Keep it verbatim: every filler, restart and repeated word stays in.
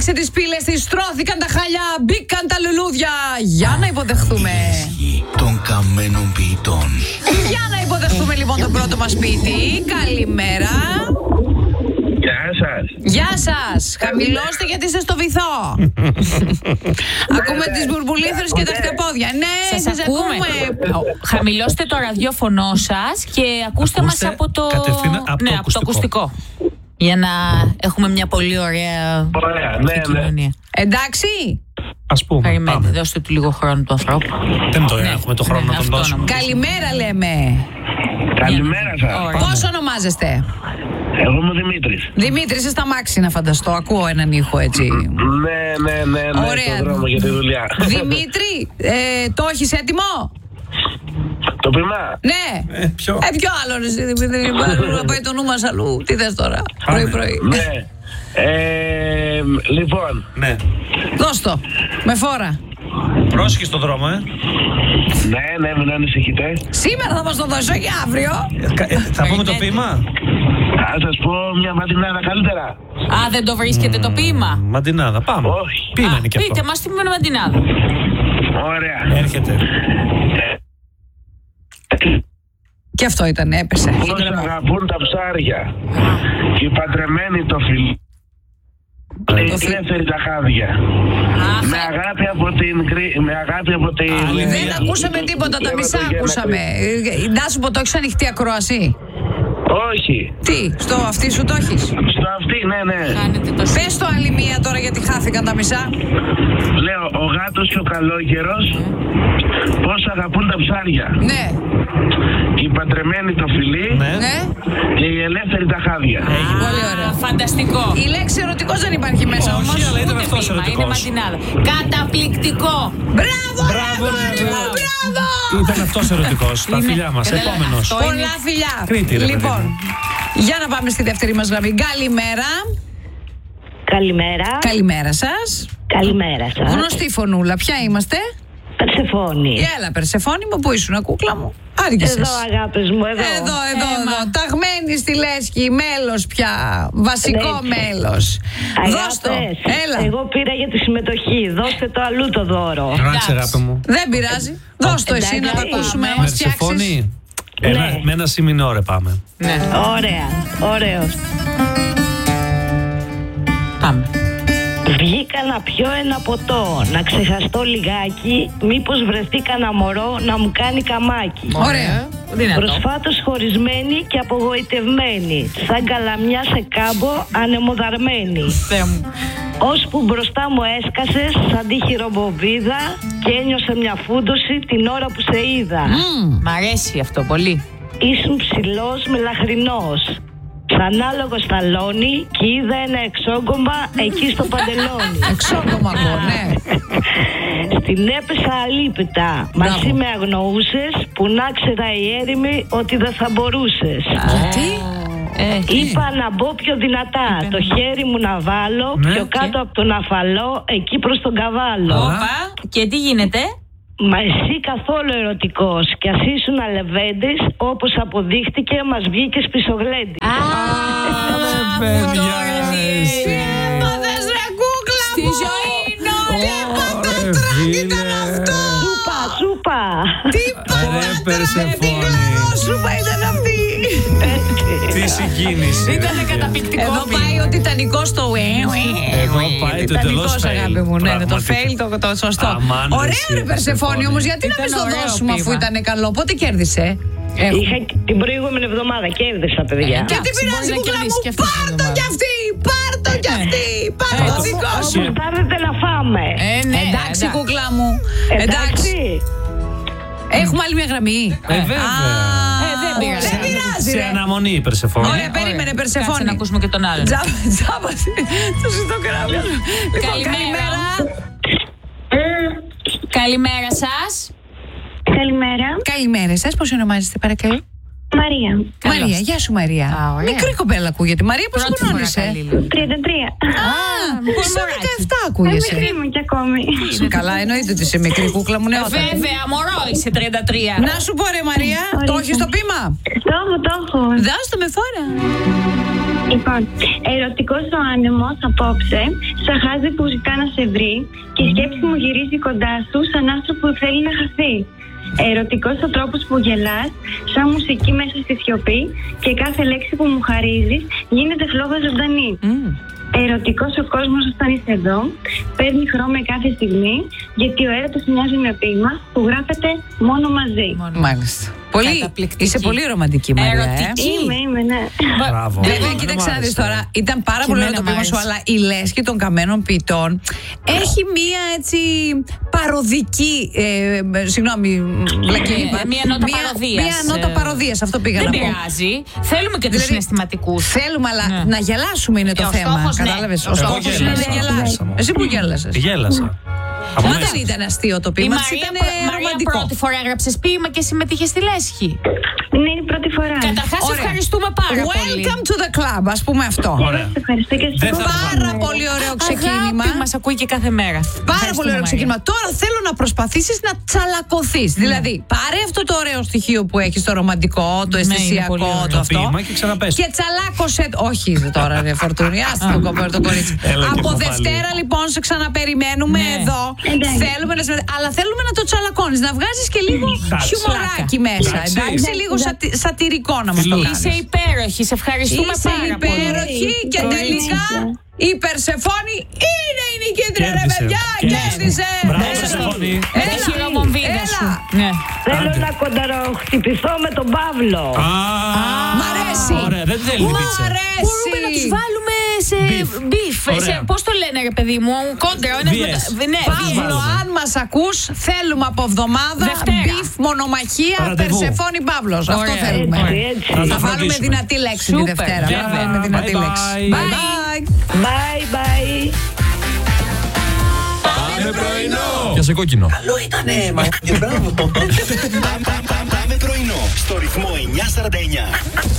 άνοιξε τις πύλες της, στρώθηκαν τα χαλιά, μπήκαν τα λουλούδια. Για να υποδεχθούμε των καμένων ποιητών. Για να υποδεχθούμε λοιπόν τον πρώτο μας ποιητή. Καλημέρα. Γεια σας. Γεια σας. Χαμηλώστε γιατί είστε στο βυθό. Ακούμε τις μπουρμπουλήθρες και τα χτυπόδια. Ναι, σας ακούμε. Χαμηλώστε το ραδιόφωνο σας και ακούστε μας από το, ναι, από το ακουστικό. Για να έχουμε μια πολύ ωραία επικοινωνία. Εντάξει. Ας πούμε. Περιμένετε, δώστε του λίγο χρόνο του ανθρώπου. Δεν το έχουμε το χρόνο να τον δώσουμε. Καλημέρα λέμε. Καλημέρα σας. Πώς ονομάζεστε? Εγώ είμαι ο Δημήτρης. Δημήτρης, είσαι στα μάξι να φανταστώ. Ακούω έναν ήχο έτσι. Ναι, ναι, ναι, ναι. Ωραία. Στον δρόμο για τη δουλειά. Δημήτρη, ε, το έχεις έτοιμο? Το πειμά. Ναι. Ε, ποιο? Ε, ποιο άλλο εσύ Δημήτρη? Να πάει το νου μας αλλού. Τι θες τώρα? Πρωί-πρωί. Ναι. Ε, λοιπόν. Ναι. Δώσ' το. Με φόρα. Πρόσεχε στον δρόμο, ε. Ναι, ναι, μην ανησυχείτε. Σήμερα θα μας το δώσω και αύριο. Ε, θα πούμε το ποίημα. Θα σας πω μια ματινάδα καλύτερα. Α, δεν το βρίσκετε το ποίημα? Μαντινάδα, πάμε. Όχι. Ποίημα είναι και αυτό. Πείτε μας τι με μαντινάδα. Ωραία. Έρχεται. Και αυτό ήταν, έπεσε. Πώς αγαπούν τα ψάρια και οι παντρεμένοι το φιλί. Και οι ελεύθεροι τα χάδια. Με αγάπη από την... Με αγάπη από την... Δεν ακούσαμε τίποτα, τα μισά ακούσαμε. Να σου πω, το έχεις ανοιχτή ακρόαση? Όχι. Τι, στο αυτί σου το έχεις? Στο αυτή, ναι, ναι. Πες το άλλη μία τώρα γιατί χάθηκαν τα μισά. Λέω, ο γάτος και ο καλόγερος πώς αγαπούν τα ψάρια. Ναι. Και οι παντρεμένοι το φιλί. Ναι. Ναι. Και οι ελεύθεροι τα χάδια. Πολύ ωραία. Φανταστικό. Η λέξη ερωτικός δεν υπάρχει μέσα όμως. Όχι, αλλά ήταν Ούτε αυτός ποίημα, είναι ερωτικός. μαντινάδα. Καταπληκτικό. Μπράβο, Μπράβο, ρε, ναι, Νίκο, ναι. μπράβο. Ήταν αυτός ερωτικός. Τα Είναι- φιλιά μας. Ε, δεν- Επόμενος. αυτό είναι- Πολλά φιλιά. Κρήτη, ρε, Λοιπόν, παιδί για να πάμε στη δεύτερη μας γραμμή. Καλημέρα. Καλημέρα. Καλημέρα σας. Καλημέρα σας. Γνωστή φωνούλα, ποια είμαστε? Περσεφόνη. Έλα, Περσεφόνη μου, πού ήσουν, κούκλα μου? Άργησες. Εδώ αγάπης μου, εδώ. Εδώ, εδώ, εδώ. Ταγμένη στη λέσχη, μέλος πια. Βασικό Ναι. μέλος. Δώσ' το. Αγάπες, Έλα. εγώ πήρα για τη συμμετοχή. Δώστε το αλλού το δώρο. Ράξε, αγάπη μου. Δεν πειράζει. Δώσ' το εσύ να το Εντάξει. ακούσουμε, να μας φτιάξεις. Περσεφόνη. Ένα, Ναι. με ένα σιμινόρε πάμε. Ναι, Ωραία, ωραίος. πάμε. Βγήκα να πιω ένα ποτό, να ξεχαστώ λιγάκι, μήπως βρεθεί κανένα μωρό να μου κάνει καμάκι. Ωραία. Δυνατό. Προσφάτως χωρισμένη και απογοητευμένη, σαν καλαμιά σε κάμπο ανεμοδαρμένη. Θεέ μου. Ώσπου μπροστά μου έσκασες σαν τη χειρομποβίδα και ένιωσα μια φούντωση την ώρα που σε είδα. Μμμ, μ' αρέσει αυτό πολύ. Ήσουν ψηλός με λαχρινός, σαν άλογο σταλόνι και είδα ένα εξόγκωμα εκεί στο παντελόνι. Εξόγκωμα ακούω, ναι. Στην έπεσα αλίπητα, μαζί με αγνοούσες που να ξέρα η έρημη ότι δεν θα μπορούσες. Γιατί? Ε, Είπα να μπω πιο δυνατά, το χέρι μου να βάλω Ναι, πιο κάτω από τον αφαλό, εκεί προς τον καβάλο. Όπα. Και τι γίνεται? Μα εσύ καθόλου ερωτικός κι ας ήσουν αλεβέντης, όπως αποδείχτηκε μας βγήκες πισωγλέντης. Α, παιδιά, εσύ. Έπαθες ρε κούκλα στη μου. ζωή Τι ήταν αυτό? Σούπα, σούπα. Τι Ρε Περσεφόνη. σούπα ήταν αυτή? Τι συγκίνηση. Ήτανε καταπληκτικό. Εδώ πάει ο Τιτανικός στο Εδώ πάει το τελώς Τιτανικός, αγάπη μου, ναι, το fail, το, το σωστό. Αμάν, ρε, Ωραίο εσύ, ρε Περσεφόνη όμως, γιατί να Ήταν μην το ωραίο δώσουμε αφού ποίημα. ήταν καλό? Πότε κέρδισε? Είχα την προηγούμενη εβδομάδα, κέρδισα παιδιά. Και τι Εντάξει, πειράζει μπορεί να κούκλα μου, κερδίσει και αυτή την πάρ' το εβδομάδα. κι αυτή, πάρ' το κι αυτή, πάρ' το δικό σου. Όμως πάρετε να φάμε. Ε, ναι, Εντάξει κούκλα μου, εντάξει. Εντάξει. Έχουμε άλλη μια γραμμή. Ε, βέβαια. Ε, δεν πειράζει. Δεν πειράζει Σε ρε. αναμονή η Περσεφόνη. Ωραία, περίμενε Κάτσε Περσεφόνη. να ακούσουμε και τον άλλον. Τζάμπα, τζάμπα, το συντοκράμι. Λοιπόν, Καλημέρα. καλημέρα. Καλημέρα σας. Καλημέρα. Καλημέρα σας, πώς ονομάζεστε παρακαλώ? Μαρία. Καλώς. Μαρία, γεια σου Μαρία. Α, ωραία. Μικρή κοπέλα ακούγεται. Μαρία, πώς Πρώτη φορά γνώρισε? καλή λίγο. τριάντα τρία. Α, στα δεκαεπτά ακούγεσαι. Μικρή μου κι ακόμη. Σου καλά, εννοείται ότι είσαι μικρή κούκλα μου, Ε, νεότατη. Βέβαια, μωρό είσαι τριάντα τρία. Να σου πω ρε Μαρία, το έχεις το πείμα? Το έχω, το έχω. Δώσ' το με φόρα. Λοιπόν, ερωτικός ο άνεμος απόψε, σαν χάζι που ζητά να σε βρει και η σκέψη μου γυρίζει κοντά σου σαν άστρο που θέλει να χαθεί. Ερωτικός ο τρόπος που γελάς, σαν μουσική μέσα στη σιωπή και κάθε λέξη που μου χαρίζεις γίνεται φλόγα ζωντανή. Mm. Ερωτικός ο κόσμος όταν είσαι εδώ, παίρνει χρώμα κάθε στιγμή, γιατί ο έρωτας μοιάζει με ποίημα που γράφεται μόνο μαζί. Μάλιστα. Πολύ, είσαι πολύ ρομαντική, Μαρία. Ε? Είμαι, είμαι, ναι. Μπράβο. Βέβαια, κοίταξε να δεις τώρα. Ήταν πάρα πολύ ωραίο το ποίημα σου, αλλά η λέσχη των καμένων ποιητών έχει μία έτσι παροδική. Ε, συγγνώμη, βλακή. Μία νότα παροδίας. Μία νότα παροδίας, αυτό πήγα να πω. Δεν πειράζει. Θέλουμε και τους συναισθηματικούς. Θέλουμε, αλλά να γελάσουμε είναι το θέμα. Κατάλαβες. Ο στόχος είναι να γελάσει. Εσύ που γέλασες? Γέλασα. Μα δεν ήταν αστείο το ποίημα, ήταν ρομαντικό. Πρώτη φορά έγραψες ποίημα και συμμετείχες στη λέσχη. Ναι, είναι η πρώτη φορά. Καταρχάς, ευχαριστούμε πάρα πολύ. Welcome to the club, ας πούμε αυτό. Ωραία. Ευχαριστώ και εσείς. Πάρα πολύ ωραίο ξεκίνημα. Αγάπη, μας ακούει και κάθε μέρα. Πάρα πολύ ωραίο ξεκίνημα. Τώρα θέλω να προσπαθήσεις να τσαλακωθείς. Δηλαδή, πάρε αυτό το ωραίο στοιχείο που έχεις, το ρομαντικό, το αισθησιακό, το αυτό. Και τσαλάκωσε. Όχι τώρα, ρε Φορτούνη, άστε τον κοπέρ, το κορίτσι. Από Δευτέρα λοιπόν σε ξαναπεριμένουμε εδώ. Θέλουμε να συμμετέχει. Αλλά θέλουμε να το τσαλακώνεις, να βγάζεις και λίγο χιουμοράκι μέσα. Εντάξει, λίγο σατι, σατυρικό να μας το κάνεις. Είσαι υπέροχη, σε ευχαριστούμε Είσαι πάρα πολύ. Είσαι υπέροχη και τελικά η Περσεφόνη είναι η νικήτρια, ρε παιδιά. Κέρδισε. Μπράβο, Περσεφόνη. Έχει ρομομβίδα σου. Θέλω να κονταροχτυπηθώ με τον Παύλο. Μ' αρέσει. Ωραία, δεν θέλει πίτσα. Μπορούμε να τους βάλουμε σε μπιφ. Πώς το λένε, ρε παιδί μου, κόντρα. Παύλο, αν μας ακούς, θέλουμε από εβδομάδα μπιφ, μονομαχία, Περσεφόνη Παύλος. Αυτό θέλουμε. Θα βάλουμε δυνατή λέξη τη Δευτέρα. Θα βάλουμε δυνατή λέξη. Bye. Bye bye. Πάμε πρωινό. Πιάσε κόκκινο. Καλό ήτανε, μα. Μπράβο. Πάμε πρωινό στο ρυθμό εννιά σαράντα εννιά.